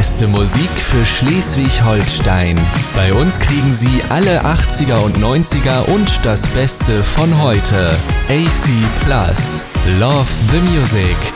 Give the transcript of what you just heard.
beste Musik für Schleswig-Holstein. Bei uns kriegen Sie alle 80er und 90er und das Beste von heute. AC Plus. Love the Music.